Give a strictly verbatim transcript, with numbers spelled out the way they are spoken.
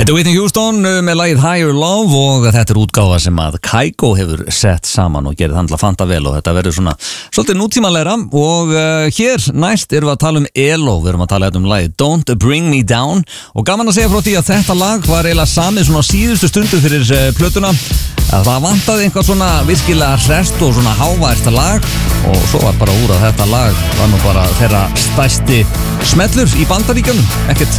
Þetta er Whitney Houston með lagið Higher Love og þetta er útgáfa sem að Kygo hefur sett saman og gerði handla fanta vel og þetta verður svona svolítið nútímalegra og uh, hér næst erum við að tala um Elo, við erum að tala um lagið Don't Bring Me Down og gaman að segja frá því að þetta lag var eiginlega samið svona á síðustu stundu fyrir uh, plötuna að það vantaði einhvað svona virkilega hrest og svona hávært lag og svo var bara úr að þetta lag var nú bara þeirra stærsti smellur í Bandaríkjunum, ekkert